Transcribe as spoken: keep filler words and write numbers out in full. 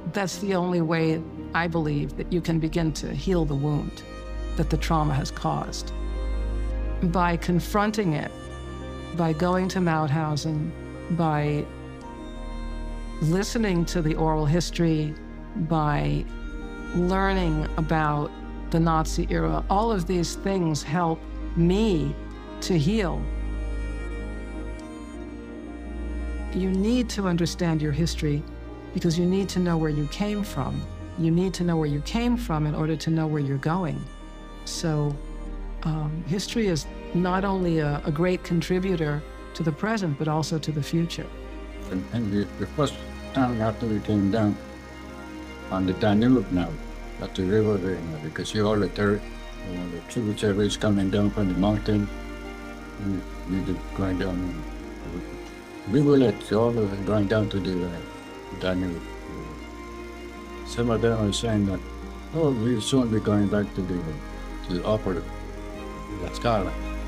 That's the only way, I believe, that you can begin to heal the wound that the trauma has caused. By confronting it, by going to Mauthausen, by listening to the oral history, by learning about the Nazi era, all of these things help me to heal. You need to understand your history because you need to know where you came from. You need to know where you came from in order to know where you're going. So um, history is not only a, a great contributor to the present, but also to the future. And, and the, the first time after we came down on the Danube now, at the river there, you know, because you all the, ter- you know, the tributaries coming down from the mountain, we, we were going down, rivulets, all of them going down to the uh, Danube. Some of them are saying that, oh, we'll soon be going back to the, to the upper La Scala.